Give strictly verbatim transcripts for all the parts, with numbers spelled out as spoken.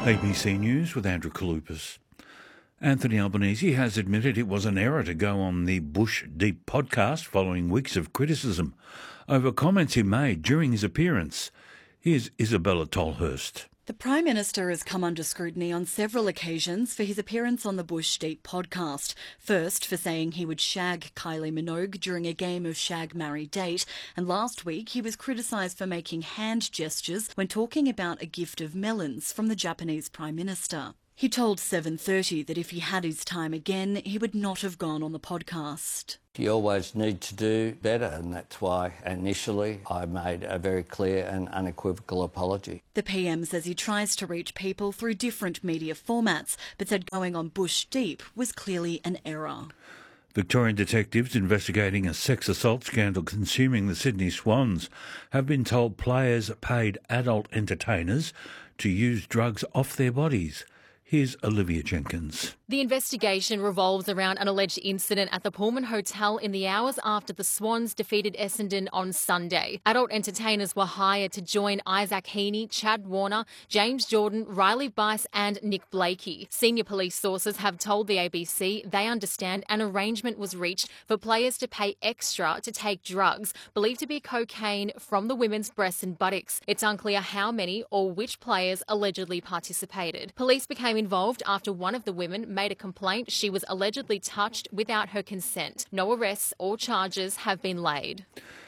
A B C News with Andrew Kalupas. Anthony Albanese has admitted it was an error to go on the Bush Deep podcast following weeks of criticism over comments he made during his appearance. Here's Isabella Tolhurst. The Prime Minister has come under scrutiny on several occasions for his appearance on the Bush Deep podcast. First, for saying he would shag Kylie Minogue during a game of Shag, Marry, Date. And last week, he was criticised for making hand gestures when talking about a gift of melons from the Japanese Prime Minister. He told seven thirty that if he had his time again, he would not have gone on the podcast. You always need to do better, and that's why initially I made a very clear and unequivocal apology. The P M says he tries to reach people through different media formats, but said going on Bush Deep was clearly an error. Victorian detectives investigating a sex assault scandal consuming the Sydney Swans have been told players paid adult entertainers to use drugs off their bodies. Here's Olivia Jenkins. The investigation revolves around an alleged incident at the Pullman Hotel in the hours after the Swans defeated Essendon on Sunday. Adult entertainers were hired to join Isaac Heaney, Chad Warner, James Jordan, Riley Bice and Nick Blakey. Senior police sources have told the A B C they understand an arrangement was reached for players to pay extra to take drugs, believed to be cocaine, from the women's breasts and buttocks. It's unclear how many or which players allegedly participated. Police became involved after one of the women made a complaint she was allegedly touched without her consent. No arrests or charges have been laid.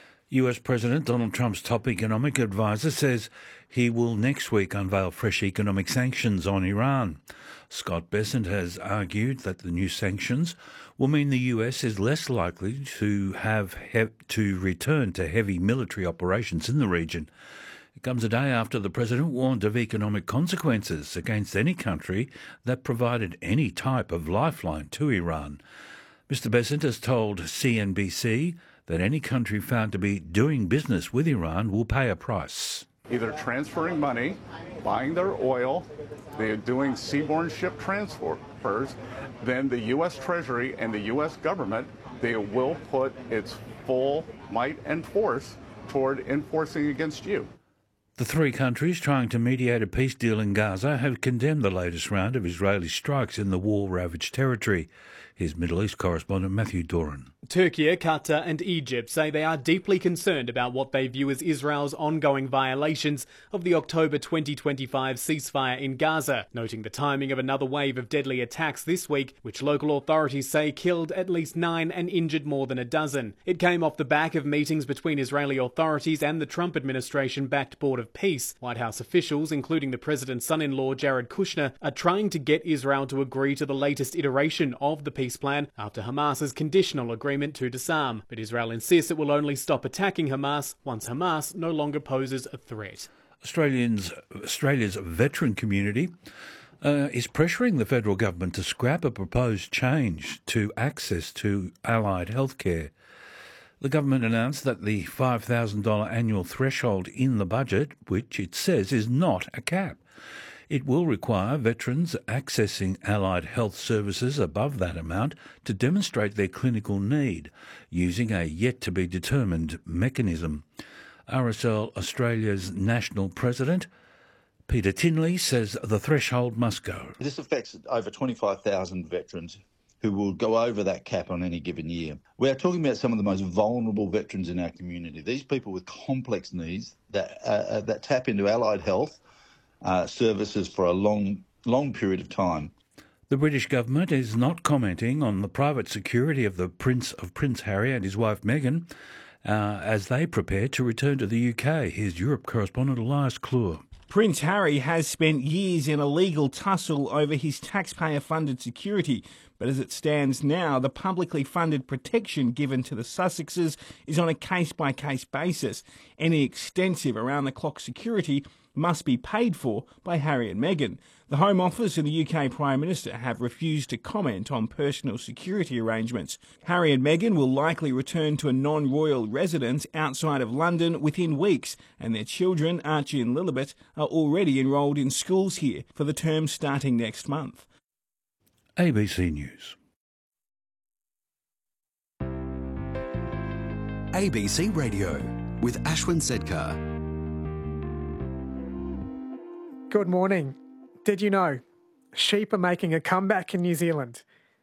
U S President Donald Trump's top economic advisor says he will next week unveil fresh economic sanctions on Iran. Scott Bessent has argued that the new sanctions will mean the U S is less likely to have he- to return to heavy military operations in the region. It comes a day after the president warned of economic consequences against any country that provided any type of lifeline to Iran. Mister Bessent has told C N B C that any country found to be doing business with Iran will pay a price. Either transferring money, buying their oil, they're doing seaborne ship transfers, then the U S Treasury and the U S government, they will put its full might and force toward enforcing against you. The three countries trying to mediate a peace deal in Gaza have condemned the latest round of Israeli strikes in the war-ravaged territory. Here's Middle East correspondent Matthew Doran. Turkey, Qatar and Egypt say they are deeply concerned about what they view as Israel's ongoing violations of the October twenty twenty-five ceasefire in Gaza, noting the timing of another wave of deadly attacks this week, which local authorities say killed at least nine and injured more than a dozen. It came off the back of meetings between Israeli authorities and the Trump administration-backed Board of Peace. White House officials, including the president's son-in-law Jared Kushner, are trying to get Israel to agree to the latest iteration of the peace plan after Hamas's conditional agreement to disarm, but Israel insists it will only stop attacking Hamas once Hamas no longer poses a threat. Australians, Australia's veteran community uh, is pressuring the federal government to scrap a proposed change to access to allied healthcare. The government announced that the five thousand dollars annual threshold in the budget, which it says is not a cap. It will require veterans accessing allied health services above that amount to demonstrate their clinical need, using a yet-to-be-determined mechanism. R S L Australia's national president, Peter Tinley, says the threshold must go. This affects over twenty-five thousand veterans who will go over that cap on any given year. We are talking about some of the most vulnerable veterans in our community. These people with complex needs that, uh, that tap into allied health Uh, services for a long, long period of time. The British government is not commenting on the private security of the Prince of Prince Harry and his wife Meghan uh, as they prepare to return to the U K. Here's Europe correspondent Elias Klur. Prince Harry has spent years in a legal tussle over his taxpayer-funded security, but as it stands now, the publicly funded protection given to the Sussexes is on a case-by-case basis. Any extensive around-the-clock security must be paid for by Harry and Meghan. The Home Office and the U K Prime Minister have refused to comment on personal security arrangements. Harry and Meghan will likely return to a non-royal residence outside of London within weeks, and their children, Archie and Lilibet, are already enrolled in schools here for the term starting next month. A B C News. A B C Radio with Ashwin Sedkar. Good morning. Did you know sheep are making a comeback in New Zealand?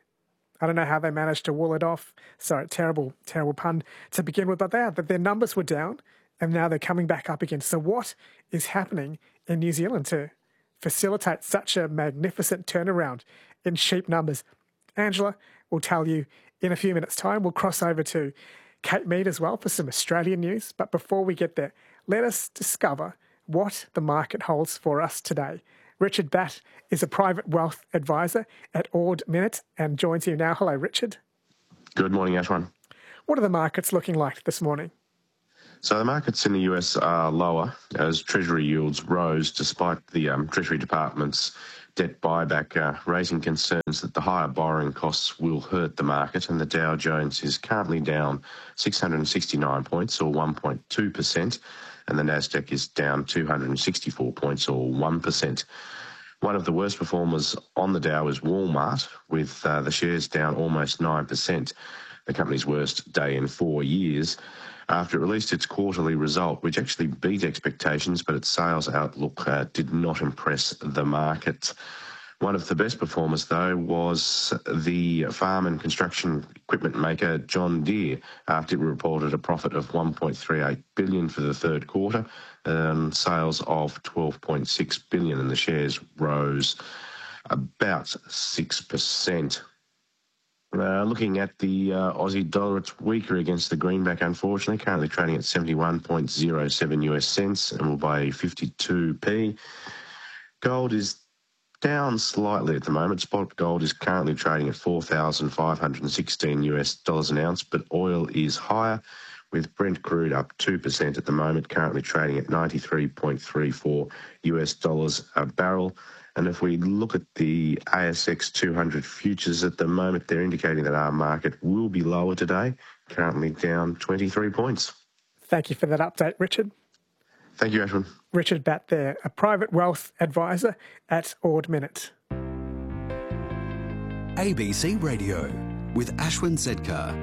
I don't know how they managed to wool it off. Sorry, terrible, terrible pun to begin with, but they are. But their numbers were down, and now they're coming back up again. So what is happening in New Zealand to facilitate such a magnificent turnaround in sheep numbers? Angela will tell you in a few minutes' time. We'll cross over to Kate Mead as well for some Australian news. But before we get there, let us discover what the market holds for us today. Richard Batt is a private wealth advisor at Ord Minnett and joins you now. Hello, Richard. Good morning, Ashwan. What are the markets looking like this morning? So the markets in the U S are lower as Treasury yields rose despite the um, Treasury Department's debt buyback, uh, raising concerns that the higher borrowing costs will hurt the market, and the Dow Jones is currently down six hundred sixty-nine points or one point two percent, and the Nasdaq is down two hundred sixty-four points or one percent. One of the worst performers on the Dow is Walmart, with uh, the shares down almost nine percent, the company's worst day in four years, after it released its quarterly result, which actually beat expectations, but its sales outlook uh, did not impress the market. One of the best performers, though, was the farm and construction equipment maker John Deere, after it reported a profit of one point three eight billion dollars for the third quarter and sales of twelve point six billion dollars, and the shares rose about six percent. Uh, looking at the uh, Aussie dollar, it's weaker against the greenback, unfortunately, currently trading at seventy-one point zero seven US cents and will buy fifty-two p. Gold is down slightly at the moment. Spot gold is currently trading at four thousand five hundred sixteen US dollars an ounce, but oil is higher, with Brent crude up two percent at the moment, currently trading at ninety-three point three four US dollars a barrel. And if we look at the A S X two hundred futures at the moment, they're indicating that our market will be lower today, currently down twenty-three points. Thank you for that update, Richard. Thank you, Ashwin. Richard Batt there, a private wealth advisor at Ord Minnett. A B C Radio with Ashwin Zedkar.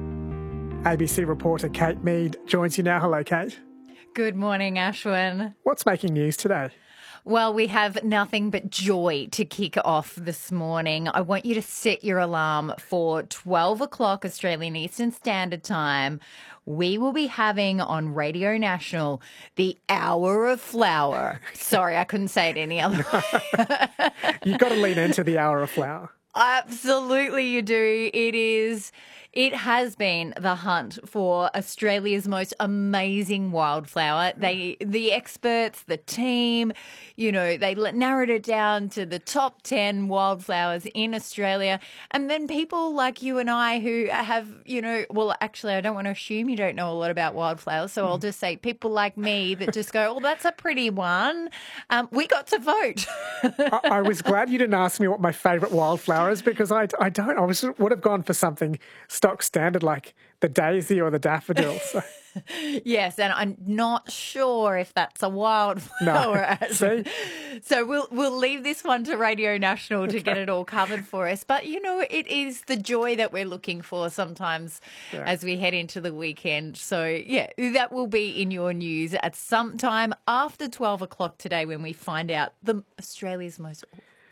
A B C reporter Kate Mead joins you now. Hello, Kate. Good morning, Ashwin. What's making news today? Well, we have nothing but joy to kick off this morning. I want you to set your alarm for twelve o'clock Australian Eastern Standard Time. We will be having on Radio National the Hour of Flower. Sorry, I couldn't say it any other way. You've got to lean into the Hour of Flower. Absolutely you do. It is... It has been the hunt for Australia's most amazing wildflower. They, the experts, the team, you know, they narrowed it down to the top ten wildflowers in Australia. And then people like you and I who have, you know, well, actually, I don't want to assume you don't know a lot about wildflowers. So I'll just say people like me that just go, oh, that's a pretty one. Um, we got to vote. I, I was glad you didn't ask me what my favourite wildflower is, because I, I don't. I was, would have gone for something stock standard like the daisy or the daffodil. So. Yes, and I'm not sure if that's a wildflower. No. See? So we'll we'll leave this one to Radio National to get it all covered for us. But, you know, it is the joy that we're looking for sometimes yeah. as we head into the weekend. So, yeah, that will be in your news at some time after twelve o'clock today when we find out the Australia's most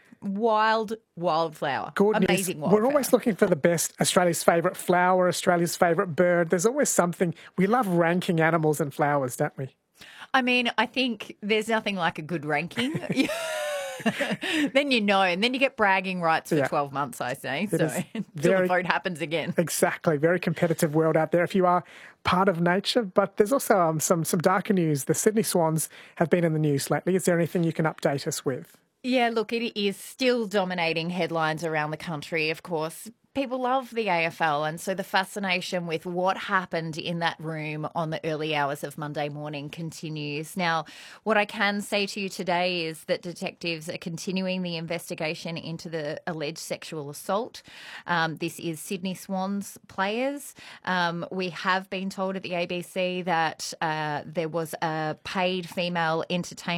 wild wildflower. Good Amazing news. wildflower. We're always looking for the best, Australia's favourite flower, Australia's favourite bird. There's always something. We love ranking animals and flowers, don't we? I mean, I think there's nothing like a good ranking. Then you know, and then you get bragging rights for yeah. twelve months, I say. It so until very, the vote happens again. Exactly. Very competitive world out there if you are part of nature. But there's also um, some, some darker news. The Sydney Swans have been in the news lately. Is there anything you can update us with? Yeah, look, it is still dominating headlines around the country, of course. People love the A F L, and so the fascination with what happened in that room on the early hours of Monday morning continues. Now, what I can say to you today is that detectives are continuing the investigation into the alleged sexual assault. Um, this is Sydney Swans players. Um, we have been told at the A B C that uh, there was a paid female entertainment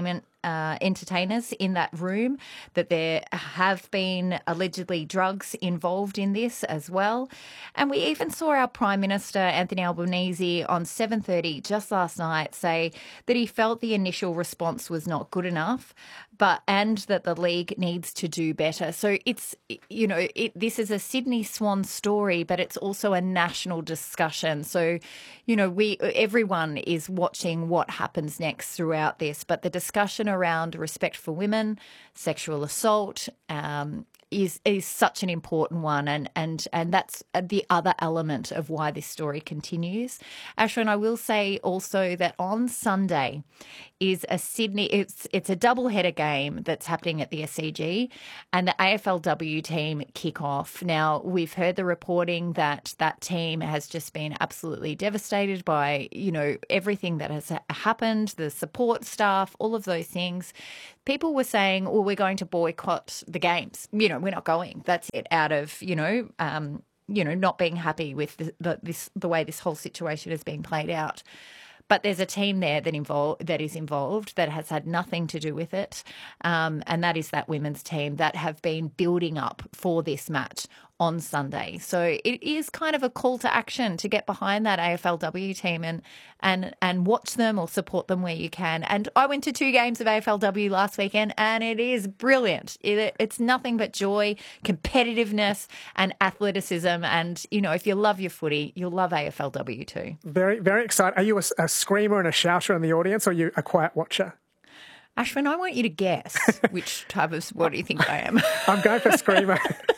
uh, entertainers in that room, that there have been allegedly drugs involved in this as well. And we even saw our Prime Minister, Anthony Albanese, on seven thirty just last night say that he felt the initial response was not good enough, but and that the league needs to do better. So it's, you know, it, this is a Sydney Swan story, but it's also a national discussion. So, you know, we everyone is watching what happens next throughout this, but the discussion around respect for women, sexual assault, um, is is such an important one, and and and that's the other element of why this story continues. Ashwin, I will say also that on Sunday is a Sydney, it's it's a double-header game that's happening at the S C G, and the A F L W team kick off. Now, we've heard the reporting that that team has just been absolutely devastated by, you know, everything that has happened, the support staff, all of those things. People were saying, well, we're going to boycott the games. You know, we're not going. That's it, out of, you know, um, you know, not being happy with the, the, this, the way this whole situation is being played out. But there's a team there that involved that is involved that has had nothing to do with it, um, and that is that women's team that have been building up for this match on Sunday. So it is kind of a call to action to get behind that A F L W team and and and watch them or support them where you can. And I went to two games of A F L W last weekend, and it is brilliant. It, it's nothing but joy, competitiveness, and athleticism. And you know, if you love your footy, you'll love A F L W too. Very, very excited. Are you a, a screamer and a shouter in the audience, or are you a quiet watcher? Ashwin, I want you to guess which type of sport do you think I am. I'm going for screamer.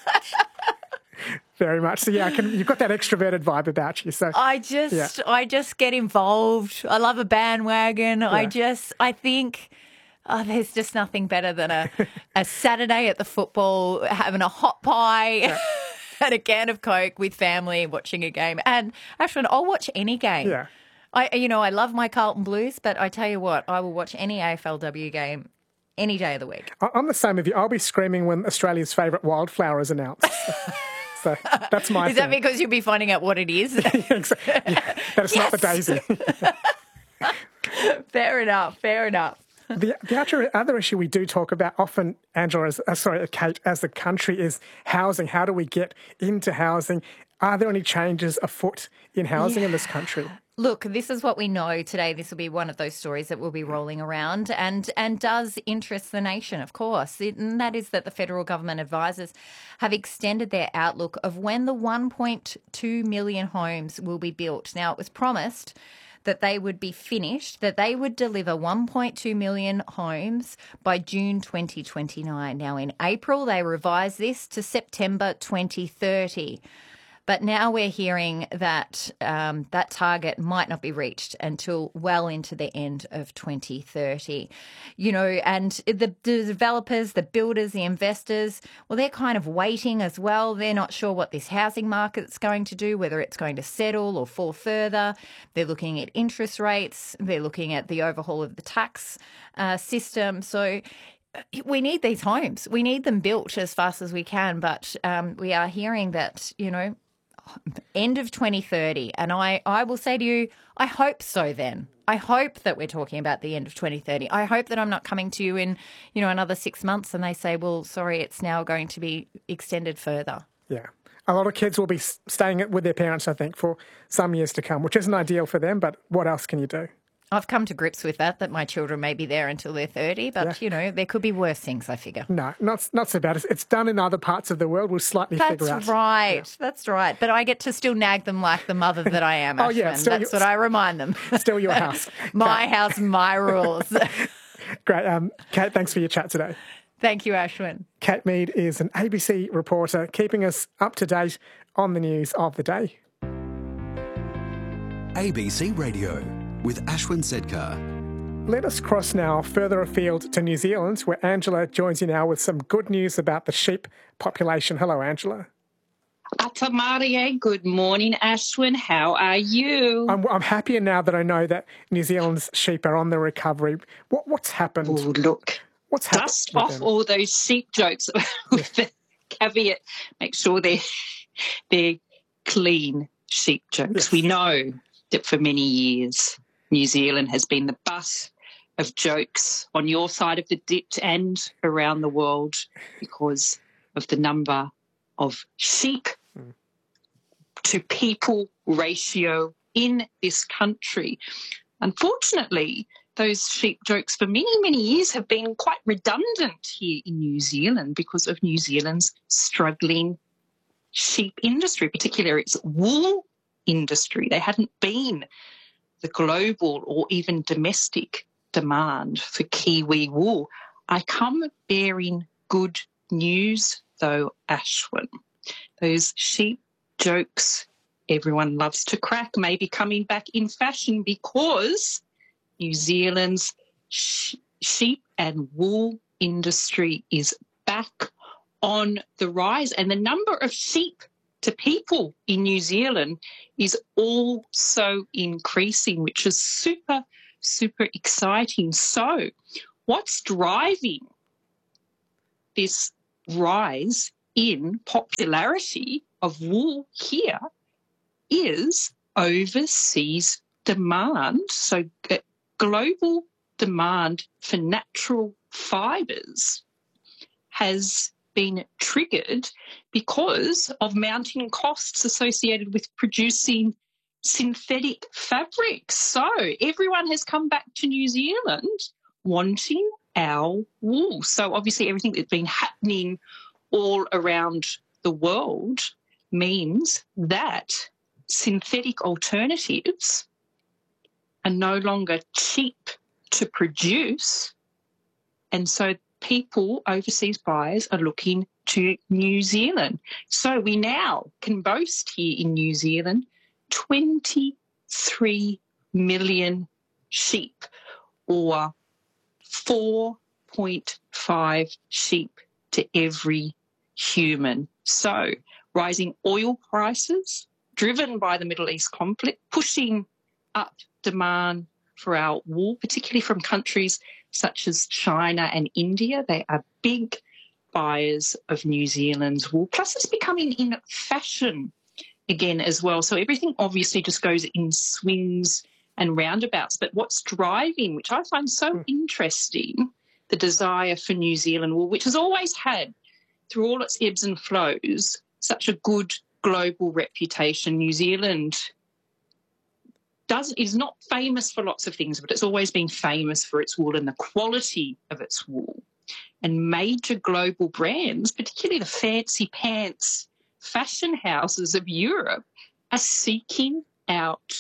Very much. So yeah, I can, you've got that extroverted vibe about you. So I just, yeah. I just get involved. I love a bandwagon. Yeah. I just, I think, oh, there's just nothing better than a, a Saturday at the football, having a hot pie yeah. and a can of Coke with family, watching a game. And Ashwin, I'll watch any game. Yeah. I, you know, I love my Carlton Blues, but I tell you what, I will watch any A F L W game any day of the week. I'm the same with you. I'll be screaming when Australia's favourite wildflower is announced. So that's my Is thing. that because you'll be finding out what it is? yeah, that it's yes. not the daisy. Fair enough, fair enough. The, the other, other issue we do talk about often, Angela, as, uh, sorry, Kate, as the country is housing. How do we get into housing? Are there any changes afoot in housing yeah. in this country? Look, this is what we know today. This will be one of those stories that will be rolling around and, and does interest the nation, of course. It, and that is that the federal government advisors have extended their outlook of when the one point two million homes will be built. Now, it was promised that they would be finished, that they would deliver one point two million homes by June twenty twenty-nine. Now, in April, they revised this to September twenty thirty. But now we're hearing that um, that target might not be reached until well into the end of twenty thirty. You know, and the, the developers, the builders, the investors, well, they're kind of waiting as well. They're not sure what this housing market's going to do, whether it's going to settle or fall further. They're looking at interest rates. They're looking at the overhaul of the tax uh, system. So we need these homes. We need them built as fast as we can. But um, we are hearing that, you know, end of twenty thirty. And I, I will say to you, I hope so then. I hope that we're talking about the end of twenty thirty. I hope that I'm not coming to you in, you know, another six months and they say, well, sorry, it's now going to be extended further. Yeah. A lot of kids will be staying with their parents, I think, for some years to come, which isn't ideal for them, but what else can you do? I've come to grips with that, that my children may be there until they're thirty, but, yeah. you know, there could be worse things, I figure. No, not not so bad. It's done in other parts of the world. We'll slightly That's figure out. That's right. Yeah. That's right. But I get to still nag them like the mother that I am, oh, yeah. That's your, what I remind them. Still your house. My house, my rules. Great. Um, Kate, thanks for your chat today. Thank you, Ashwin. Kate Mead is an A B C reporter keeping us up to date on the news of the day. A B C Radio with Ashwin Sedkar. Let us cross now further afield to New Zealand, where Angela joins you now with some good news about the sheep population. Hello, Angela. Ata Marie, good morning, Ashwin. How are you? I'm, I'm happier now that I know that New Zealand's sheep are on the recovery. What, what's happened? Oh, look. What's happened? Dust off them? All those sheep jokes with the caveat. Make sure they're, they're clean sheep jokes. Yes. We know that for many years New Zealand has been the butt of jokes on your side of the ditch and around the world because of the number of sheep mm. to people ratio in this country. Unfortunately, those sheep jokes for many, many years have been quite redundant here in New Zealand because of New Zealand's struggling sheep industry, particularly its wool industry. There hadn't been the global or even domestic demand for Kiwi wool. I come bearing good news, though, Ashwin. Those sheep jokes everyone loves to crack may be coming back in fashion because New Zealand's sh- sheep and wool industry is back on the rise, and the number of sheep to people in New Zealand is also increasing, which is super, super exciting. So what's driving this rise in popularity of wool here is overseas demand. So uh, global demand for natural fibres has been triggered because of mounting costs associated with producing synthetic fabrics. So everyone has come back to New Zealand wanting our wool. So obviously everything that's been happening all around the world means that synthetic alternatives are no longer cheap to produce, and so people, overseas buyers, are looking to New Zealand. So we now can boast here in New Zealand twenty-three million sheep, or four point five sheep to every human. So rising oil prices, driven by the Middle East conflict, pushing up demand for our wool, particularly from countries such as China and India. They are big buyers of New Zealand's wool. Plus, it's becoming in fashion again as well. So everything obviously just goes in swings and roundabouts. But what's driving, which I find so interesting, the desire for New Zealand wool, which has always had, through all its ebbs and flows, such a good global reputation. New Zealand does is not famous for lots of things, but it's always been famous for its wool and the quality of its wool. And major global brands, particularly the fancy pants fashion houses of Europe, are seeking out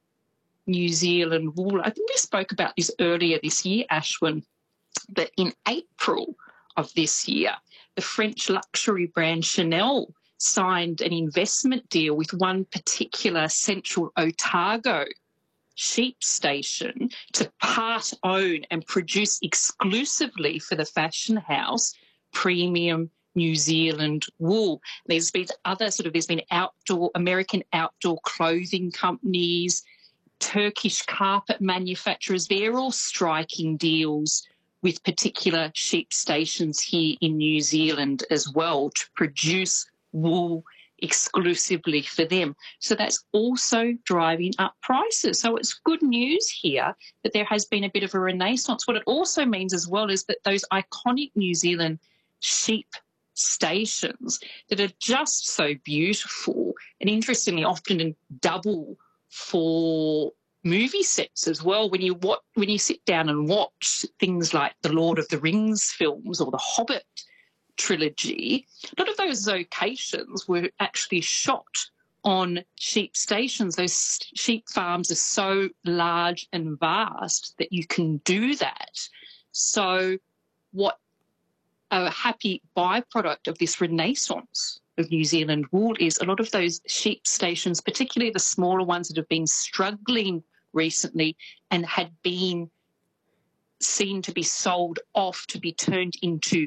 New Zealand wool. I think we spoke about this earlier this year, Ashwin, but in April of this year, the French luxury brand Chanel signed an investment deal with one particular Central Otago sheep station to part own and produce exclusively for the fashion house premium New Zealand wool. There's been other sort of, there's been outdoor, American outdoor clothing companies, Turkish carpet manufacturers. They're all striking deals with particular sheep stations here in New Zealand as well to produce wool exclusively for them. So that's also driving up prices. So it's good news here that there has been a bit of a renaissance. What it also means as well is that those iconic New Zealand sheep stations that are just so beautiful and interestingly often in double for movie sets as well. When you watch, when you sit down and watch things like the Lord of the Rings films or the Hobbit trilogy, a lot of those locations were actually shot on sheep stations. Those sheep farms are so large and vast that you can do that. So what a happy byproduct of this renaissance of New Zealand wool is a lot of those sheep stations, particularly the smaller ones that have been struggling recently and had been seen to be sold off to be turned into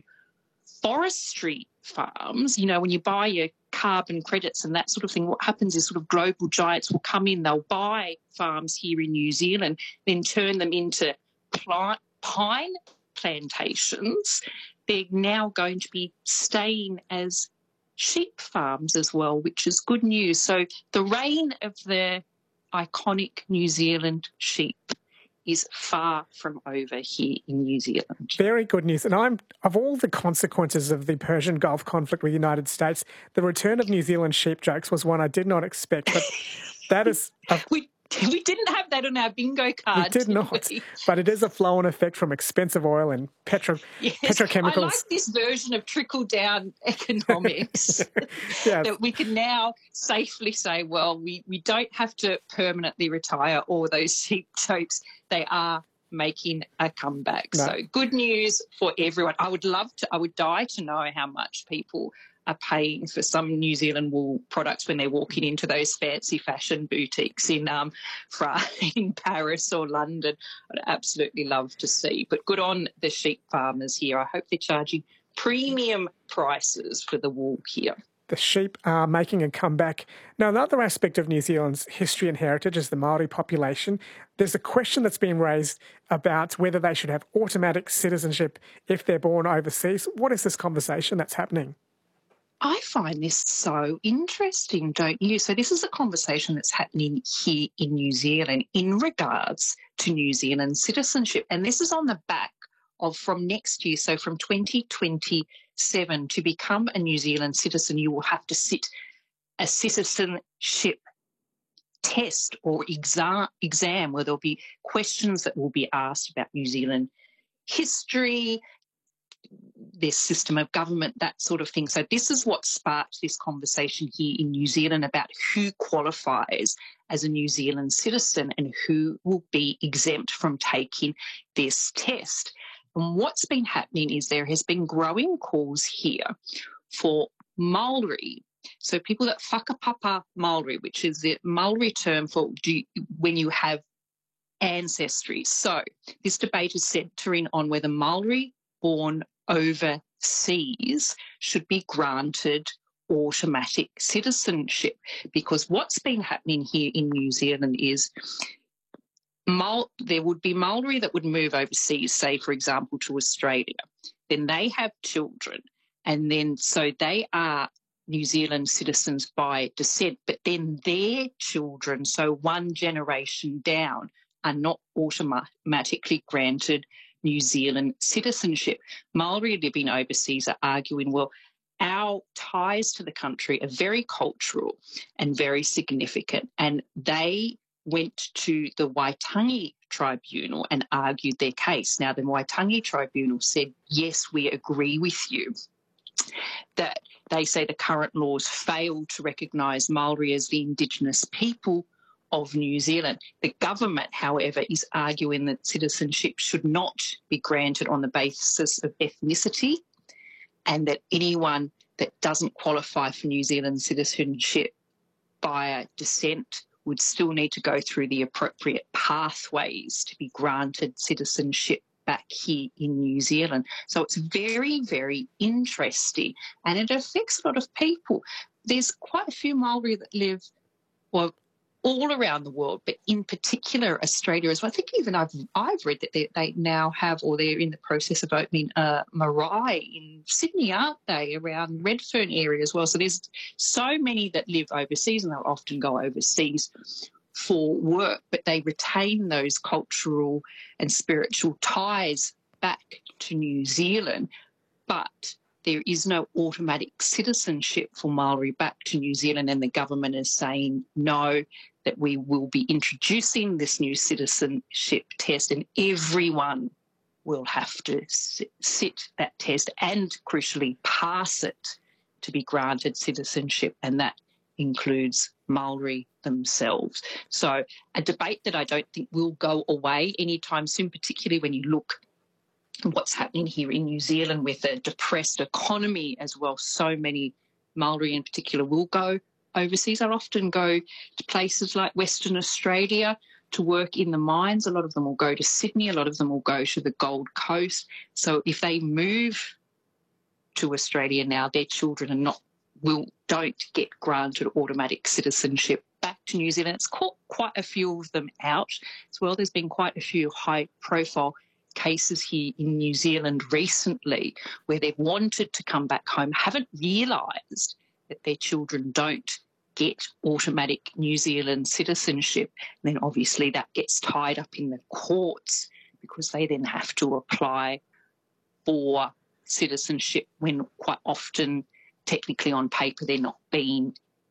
forestry farms. You know, when you buy your carbon credits and that sort of thing, what happens is sort of global giants will come in, they'll buy farms here in New Zealand, then turn them into plant, pine plantations. They're now going to be staying as sheep farms as well, which is good news. So the reign of the iconic New Zealand sheep is far from over here in New Zealand. Very good news. And I'm of all the consequences of the Persian Gulf conflict with the United States, the return of New Zealand sheep jokes was one I did not expect. But that is a, we we didn't have that on our bingo card. We did not. We? But it is a flow-on effect from expensive oil and petro yes, petrochemicals. I like this version of trickle-down economics. yeah. That we can now safely say, well, we, we don't have to permanently retire all those sheep jokes. They are making a comeback. No. So good news for everyone. I would love to, I would die to know how much people are paying for some New Zealand wool products when they're walking into those fancy fashion boutiques in um, in Paris or London. I'd absolutely love to see. But good on the sheep farmers here. I hope they're charging premium prices for the wool here. The sheep are making a comeback. Now, another aspect of New Zealand's history and heritage is the Māori population. There's a question that's been raised about whether they should have automatic citizenship if they're born overseas. What is this conversation that's happening? I find this so interesting, don't you? So this is a conversation that's happening here in New Zealand in regards to New Zealand citizenship. And this is on the back of from next year, so from twenty twenty-seven, to become a New Zealand citizen, you will have to sit a citizenship test or exam, exam where there'll be questions that will be asked about New Zealand history, their system of government, that sort of thing. So this is what sparked this conversation here in New Zealand about who qualifies as a New Zealand citizen and who will be exempt from taking this test. And what's been happening is there has been growing calls here for Maori. So people that whakapapa Maori, which is the Maori term for do you, when you have ancestry. So this debate is centering on whether Maori born overseas should be granted automatic citizenship, because what's been happening here in New Zealand is Mal- there would be Maori that would move overseas, say, for example, to Australia. Then they have children, and then so they are New Zealand citizens by descent, but then their children, so one generation down, are not automatically granted New Zealand citizenship. Maori living overseas are arguing, well, our ties to the country are very cultural and very significant, and they went to the Waitangi Tribunal and argued their case. Now, the Waitangi Tribunal said, yes, we agree with you, that they say the current laws fail to recognise Maori as the Indigenous people of New Zealand. The government, however, is arguing that citizenship should not be granted on the basis of ethnicity, and that anyone that doesn't qualify for New Zealand citizenship via descent would still need to go through the appropriate pathways to be granted citizenship back here in New Zealand. So it's very, very interesting, and it affects a lot of people. There's quite a few Maori that live, well, all around the world, but in particular Australia as well. I think even I've I've read that they, they now have, or they're in the process of opening a marae in Sydney, aren't they, around Redfern area as well. So there's so many that live overseas, and they'll often go overseas for work, but they retain those cultural and spiritual ties back to New Zealand. But there is no automatic citizenship for Maori back to New Zealand, and the government is saying no, that we will be introducing this new citizenship test, and everyone will have to sit that test and, crucially, pass it to be granted citizenship, and that includes Maori themselves. So a debate that I don't think will go away anytime soon, particularly when you look what's happening here in New Zealand with a depressed economy as well. So many Maori in particular will go overseas. I often go to places like Western Australia to work in the mines. A lot of them will go to Sydney. A lot of them will go to the Gold Coast. So if they move to Australia now, their children are not will don't get granted automatic citizenship back to New Zealand. It's caught quite a few of them out as well. There's been quite a few high-profile cases here in New Zealand recently where they've wanted to come back home, haven't realised that their children don't get automatic New Zealand citizenship. And then obviously that gets tied up in the courts because they then have to apply for citizenship when quite often, technically on paper, they're not being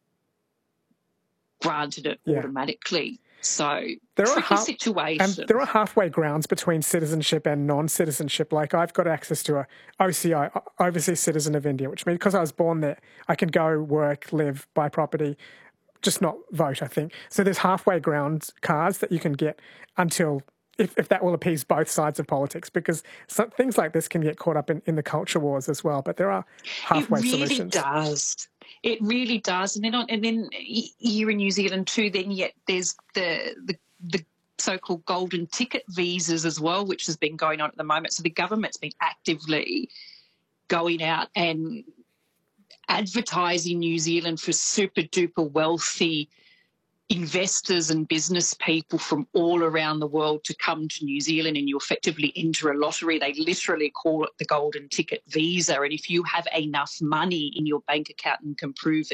granted it Yeah. automatically. So, there are tricky half, situation. And there are halfway grounds between citizenship and non-citizenship. Like I've got access to a O C I, Overseas Citizen of India, which means because I was born there, I can go, work, live, buy property, just not vote, I think. So there's halfway ground cards that you can get until, if, if that will appease both sides of politics, because some, things like this can get caught up in, in the culture wars as well. But there are halfway it really solutions. does. It really does. And then, on, and then here in New Zealand too, then yet there's the, the the so-called golden ticket visas as well, which has been going on at the moment. So the government's been actively going out and advertising New Zealand for super-duper wealthy investors and business people from all around the world to come to New Zealand, and you effectively enter a lottery. They literally call it the golden ticket visa. And if you have enough money in your bank account and can prove that